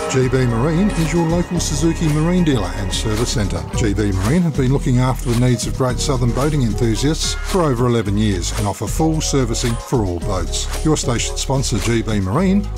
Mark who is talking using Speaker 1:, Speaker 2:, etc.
Speaker 1: GB Marine is your local Suzuki marine dealer and service centre. GB Marine have been looking after the needs of Great Southern boating enthusiasts for over 11 years and offer full servicing for all boats. Your station sponsor GB Marine